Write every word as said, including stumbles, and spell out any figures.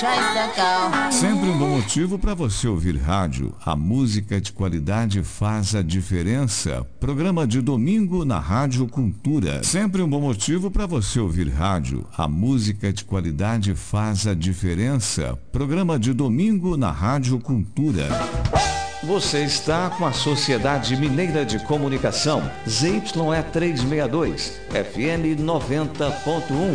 Sempre um bom motivo para você ouvir rádio. A música de qualidade faz a diferença. Programa de domingo na Rádio Cultura. Sempre um bom motivo para você ouvir rádio. A música de qualidade faz a diferença. Programa de domingo na Rádio Cultura. Você está com a Sociedade Mineira de Comunicação, Z Y E trezentos e sessenta e dois, F M noventa ponto um.